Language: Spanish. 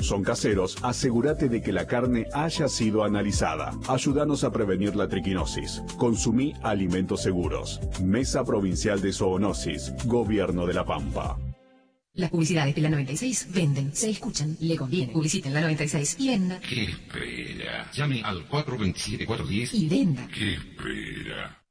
son caseros, asegúrate de que la carne haya sido analizada. Ayúdanos a prevenir la triquinosis. Consumí alimentos seguros. Mesa Provincial de Zoonosis, Gobierno de La Pampa. Las publicidades de la 96 venden, se escuchan, le conviene. Publiciten la 96 y venda. ¿Qué espera? Llame al 427-410 y venda. ¿Qué espera?